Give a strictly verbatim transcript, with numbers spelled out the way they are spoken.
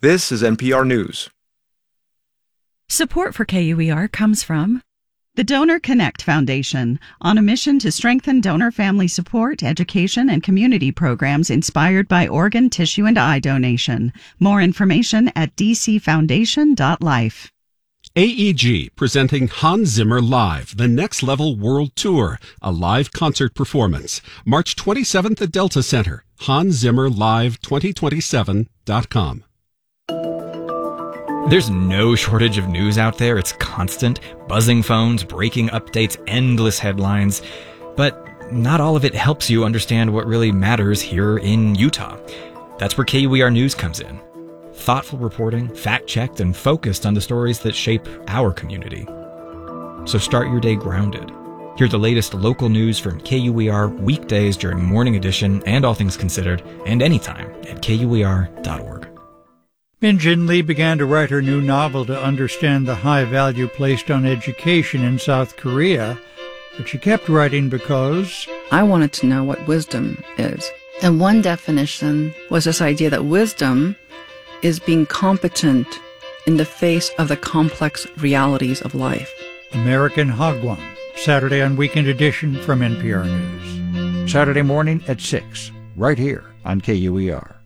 This is N P R News. Support for K U E R comes from the Donor Connect Foundation, on a mission to strengthen donor family support, education, and community programs inspired by organ, tissue, and eye donation. More information at d c foundation dot life. A E G presenting Hans Zimmer Live, the Next Level World Tour, a live concert performance. March twenty-seventh at Delta Center. Hans Zimmer Live twenty twenty-seven dot com. There's no shortage of news out there. It's constant. Buzzing phones, breaking updates, endless headlines. But not all of it helps you understand what really matters here in Utah. That's where K U E R News comes in. Thoughtful reporting, fact-checked, and focused on the stories that shape our community. So start your day grounded. Hear the latest local news from K U E R weekdays during Morning Edition and All Things Considered, and anytime at K U E R dot org. Min Jin Lee began to write her new novel to understand the high value placed on education in South Korea, but she kept writing because I wanted to know what wisdom is. And one definition was this idea that wisdom is being competent in the face of the complex realities of life. American Hagwon, Saturday on Weekend Edition from N P R News. Saturday morning at six, right here on K U E R.